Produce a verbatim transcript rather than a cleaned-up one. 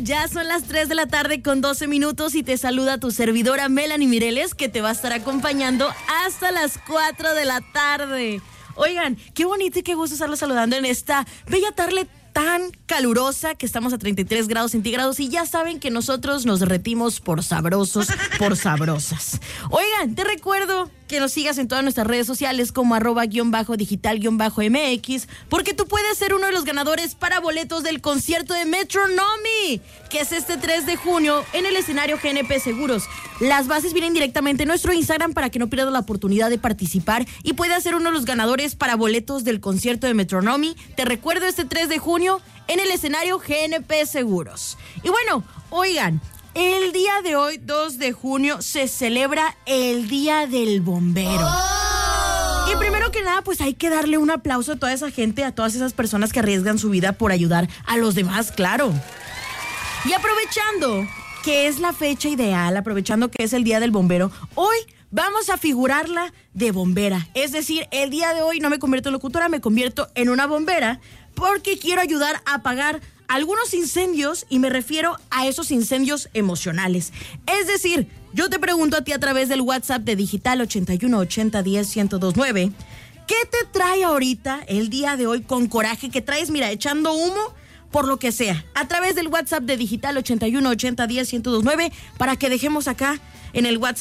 ya son las tres de la tarde con doce minutos y te saluda tu servidora Melanie Mireles, que te va a estar acompañando hasta las cuatro de la tarde. Oigan, qué bonito y qué gusto estarlos saludando en esta bella tarde tan calurosa que estamos a treinta y tres grados centígrados y ya saben que nosotros nos derretimos por sabrosos, por sabrosas. Oigan, te recuerdo que nos sigas en todas nuestras redes sociales como arroba guión bajo digital guión bajo mx, porque tú puedes ser uno de los ganadores para boletos del concierto de Metronomy, que es este tres de junio en el escenario G N P Seguros. Las bases vienen directamente en nuestro Instagram para que no pierdas la oportunidad de participar y puedas ser uno de los ganadores para boletos del concierto de Metronomy. Te recuerdo, este tres de junio en el escenario G N P Seguros. Y bueno, oigan, el día de hoy, dos de junio, se celebra el Día del Bombero. Oh. Y primero que nada, pues hay que darle un aplauso a toda esa gente, a todas esas personas que arriesgan su vida por ayudar a los demás, claro. Y aprovechando que es la fecha ideal, aprovechando que es el Día del Bombero, hoy vamos a figurarla de bombera. Es decir, el día de hoy no me convierto en locutora, me convierto en una bombera, porque quiero ayudar a apagar algunos incendios y me refiero a esos incendios emocionales. Es decir, yo te pregunto a ti a través del WhatsApp de Digital ochenta y uno ochenta diez ciento veintinueve, ¿qué te trae ahorita el día de hoy con coraje? ¿Qué traes, mira, echando humo por lo que sea? A través del WhatsApp de Digital ochenta y uno ochenta diez ciento veintinueve para que dejemos acá en el WhatsApp